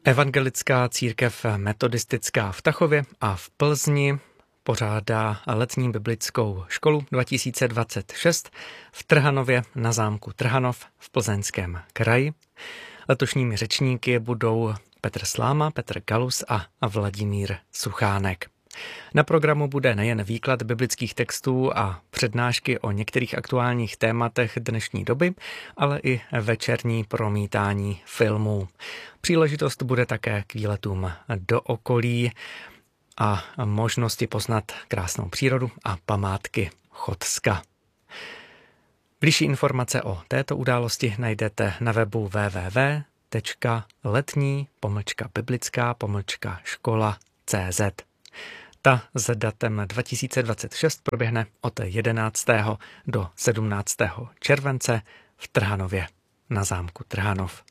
Evangelická církev metodistická v Tachově a v Plzni pořádá letní biblickou školu 2026 v Trhanově na zámku Trhanov v Plzeňském kraji. Letošními řečníky budou Petr Sláma, Petr Galus a Vladimír Suchánek. Na programu bude nejen výklad biblických textů a přednášky o některých aktuálních tématech dnešní doby, ale i večerní promítání filmů. Příležitost bude také k výletům do okolí a možnosti poznat krásnou přírodu a památky Chodska. Bližší informace o této události najdete na webu www.letní-biblická-škola.cz. Ta s datem 2026 proběhne od 11. do 17. července v Trhanově na zámku Trhanov.